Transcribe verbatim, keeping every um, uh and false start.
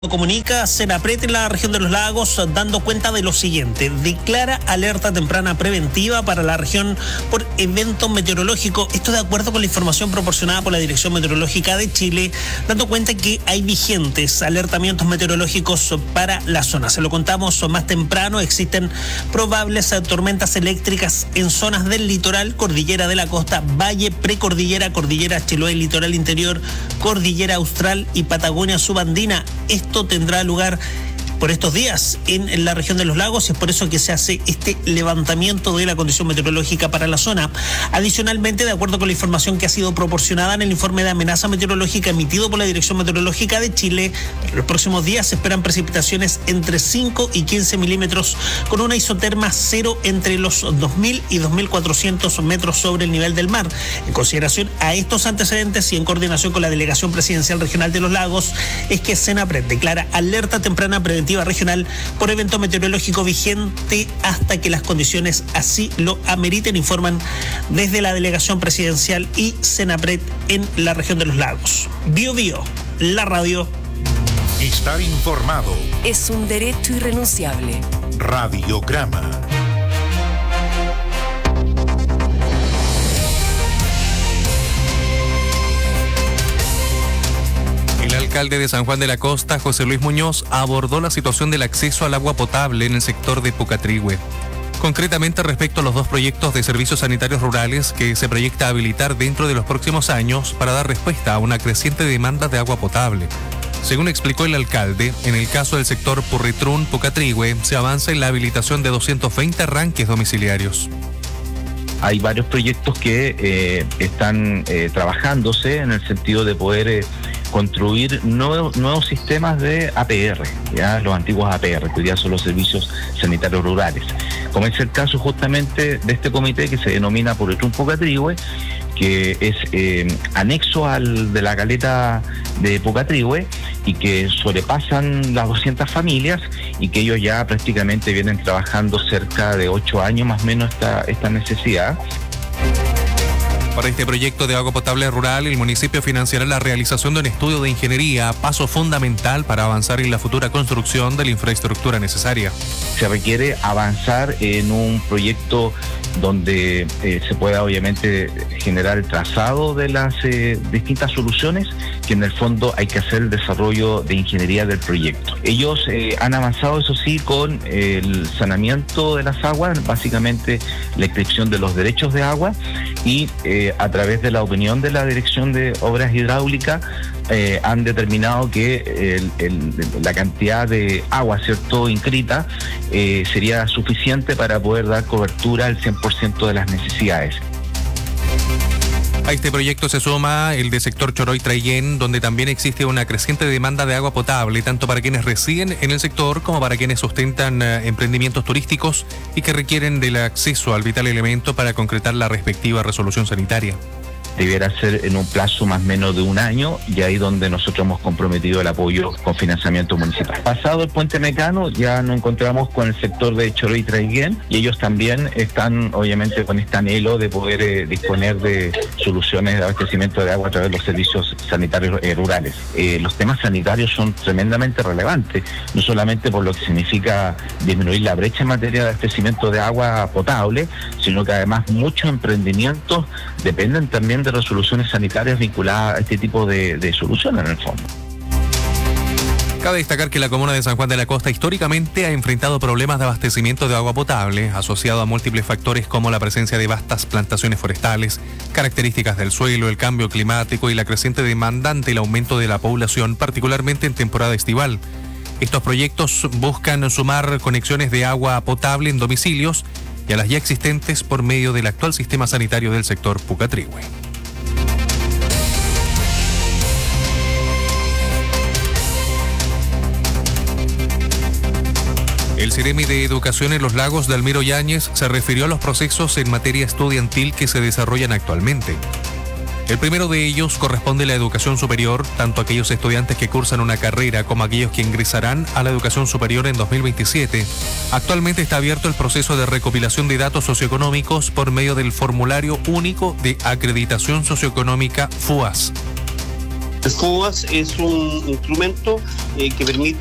Comunica Senapred en la región de los lagos dando cuenta de lo siguiente: declara alerta temprana preventiva para la región por evento meteorológico. Esto de acuerdo con la información proporcionada por la Dirección Meteorológica de Chile, dando cuenta que hay vigentes alertamientos meteorológicos para la zona. Se lo contamos más temprano: existen probables tormentas eléctricas en zonas del litoral, cordillera de la costa, valle, precordillera, cordillera Chiloé, litoral interior, cordillera austral y Patagonia subandina. Esto tendrá lugar por estos días en la región de los lagos, y es por eso que se hace este levantamiento de la condición meteorológica para la zona. Adicionalmente, de acuerdo con la información que ha sido proporcionada en el informe de amenaza meteorológica emitido por la Dirección Meteorológica de Chile, en los próximos días se esperan precipitaciones entre cinco y quince milímetros, con una isoterma cero entre los dos mil y dos mil cuatrocientos metros sobre el nivel del mar. En consideración a estos antecedentes y en coordinación con la Delegación Presidencial Regional de los Lagos, es que Senapred declara alerta temprana preventiva regional por evento meteorológico vigente hasta que las condiciones así lo ameriten, informan desde la Delegación Presidencial y Senapred en la región de los lagos. Bio Bio, la radio. Estar informado es un derecho irrenunciable. Radiograma. El alcalde de San Juan de la Costa, José Luis Muñoz, abordó la situación del acceso al agua potable en el sector de Pucatrihue. Concretamente respecto a los dos proyectos de servicios sanitarios rurales que se proyecta habilitar dentro de los próximos años para dar respuesta a una creciente demanda de agua potable. Según explicó el alcalde, en el caso del sector Purritrún-Pucatrihue se avanza en la habilitación de doscientos veinte arranques domiciliarios. Hay varios proyectos que eh, están eh, trabajándose en el sentido de poder eh, construir nuevos, nuevos sistemas de A P R, ya los antiguos A P R, que hoy día son los servicios sanitarios rurales. Como es el caso justamente de este comité que se denomina Purritrún Pucatrihue, que es eh, anexo al de la caleta de Pucatrihue y que sobrepasan las doscientas familias, y que ellos ya prácticamente vienen trabajando cerca de ocho años más o menos esta, esta necesidad. Para este proyecto de agua potable rural, el municipio financiará la realización de un estudio de ingeniería, paso fundamental para avanzar en la futura construcción de la infraestructura necesaria. Se requiere avanzar en un proyecto donde eh, se pueda obviamente generar el trazado de las eh, distintas soluciones, que en el fondo hay que hacer el desarrollo de ingeniería del proyecto. Ellos eh, han avanzado, eso sí, con el saneamiento de las aguas, básicamente la inscripción de los derechos de agua, y eh, a través de la opinión de la Dirección de Obras Hidráulicas eh, han determinado que el, el, la cantidad de agua, ¿cierto?, inscrita eh, sería suficiente para poder dar cobertura al cien por ciento de las necesidades. A este proyecto se suma el de sector Choroy-Traillén, donde también existe una creciente demanda de agua potable, tanto para quienes residen en el sector como para quienes sustentan eh, emprendimientos turísticos y que requieren del acceso al vital elemento para concretar la respectiva resolución sanitaria. Debiera ser en un plazo más o menos de un año, y ahí donde nosotros hemos comprometido el apoyo con financiamiento municipal. Pasado el puente Mecano, ya nos encontramos con el sector de Choroy-Traillén, y ellos también están obviamente con este anhelo de poder eh, disponer de soluciones de abastecimiento de agua a través de los servicios sanitarios eh, rurales. Eh, los temas sanitarios son tremendamente relevantes, no solamente por lo que significa disminuir la brecha en materia de abastecimiento de agua potable, sino que además muchos emprendimientos dependen también de resoluciones sanitarias vinculadas a este tipo de, de soluciones en el fondo. Cabe destacar que la comuna de San Juan de la Costa históricamente ha enfrentado problemas de abastecimiento de agua potable asociado a múltiples factores como la presencia de vastas plantaciones forestales, características del suelo, el cambio climático y la creciente demanda ante el aumento de la población, particularmente en temporada estival. Estos proyectos buscan sumar conexiones de agua potable en domicilios y a las ya existentes por medio del actual sistema sanitario del sector Pucatrihue. El Ceremi de Educación en los Lagos, Dalmiro Yáñez, se refirió a los procesos en materia estudiantil que se desarrollan actualmente. El primero de ellos corresponde a la educación superior, tanto aquellos estudiantes que cursan una carrera como aquellos que ingresarán a la educación superior en dos mil veintisiete. Actualmente está abierto el proceso de recopilación de datos socioeconómicos por medio del Formulario Único de Acreditación Socioeconómica FUAS. El FOBAS es un instrumento eh, que permite